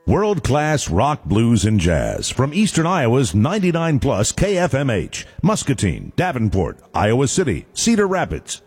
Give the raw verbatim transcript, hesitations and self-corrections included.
World-class rock, blues, and jazz from Eastern Iowa's ninety-nine plus K F M H, Muscatine, Davenport, Iowa City, Cedar Rapids,